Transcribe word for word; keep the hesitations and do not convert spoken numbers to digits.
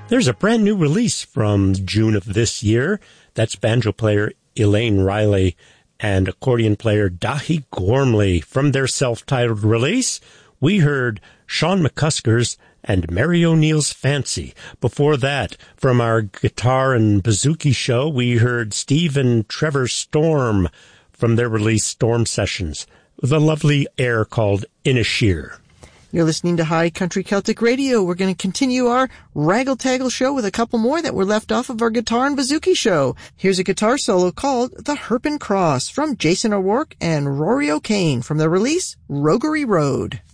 There's a brand new release from June of this year. That's banjo player Elaine Riley and accordion player Dahi Gormley. From their self-titled release, we heard Sean McCusker's and Mary O'Neill's Fancy. Before that, from our guitar and bouzouki show, we heard Steve and Trevor Storm from their release Storm Sessions, with a lovely air called Inisheer. You're listening to High Country Celtic Radio. We're going to continue our Raggle-Taggle show with a couple more that were left off of our guitar and bouzouki show. Here's a guitar solo called The Herpin Cross from Jason O'Rourke and Rory O'Kane from the release Roguery Road.